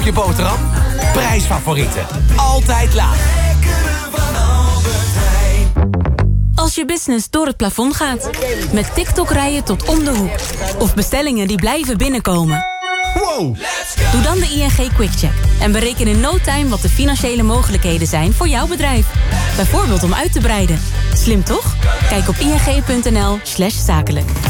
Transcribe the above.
Je boterham, prijsfavorieten. Altijd laag. Als je business door het plafond gaat. Met TikTok-rijen tot om de hoek. Of bestellingen die blijven binnenkomen. Wow! Doe dan de ING QuickCheck. En bereken in no time wat de financiële mogelijkheden zijn voor jouw bedrijf. Bijvoorbeeld om uit te breiden. Slim toch? Kijk op ing.nl/zakelijk.